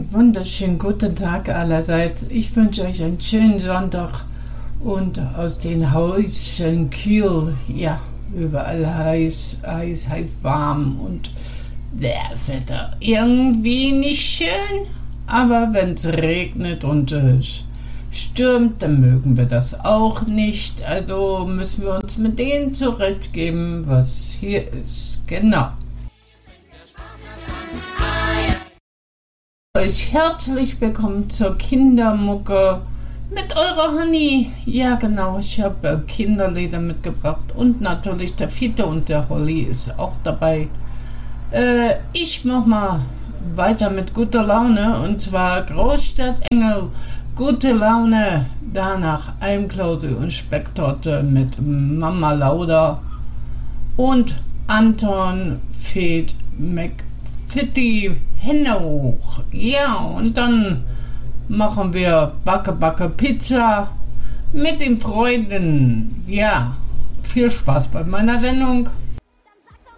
wunderschönen guten Tag allerseits. Ich wünsche euch einen schönen Sonntag und aus den Häuschen kühl, ja, überall heiß, warm und Wetter. Irgendwie nicht schön, aber wenn es regnet und stürmt, dann mögen wir das auch nicht. Also müssen wir uns mit denen zurechtgeben, was hier ist. Genau. Euch herzlich willkommen zur Kindermucke mit eurer Honey. Ja genau, ich habe Kinderlieder mitgebracht und natürlich der Fiete und der Holly ist auch dabei. Ich mach mal weiter mit guter Laune und zwar Großstadtengel, gute Laune, danach Almklause und Specktorte mit Mama Lauda und Anton Fed McFitty Hände hoch. Ja, und dann machen wir Backe Pizza mit den Freunden. Ja, viel Spaß bei meiner Sendung.